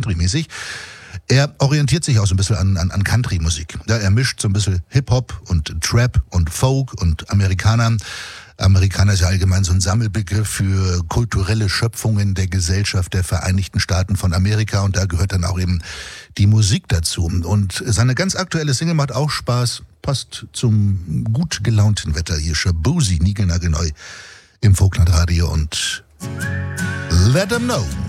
Country-mäßig. Er orientiert sich auch so ein bisschen an Country-Musik. Ja, er mischt so ein bisschen Hip-Hop und Trap und Folk und Amerikaner. Amerikaner ist ja allgemein so ein Sammelbegriff für kulturelle Schöpfungen der Gesellschaft der Vereinigten Staaten von Amerika und da gehört dann auch eben die Musik dazu. Und seine ganz aktuelle Single macht auch Spaß, passt zum gut gelaunten Wetter hier. Shaboozey, niegelnagelneu im Vogtland Radio und Let 'em Know.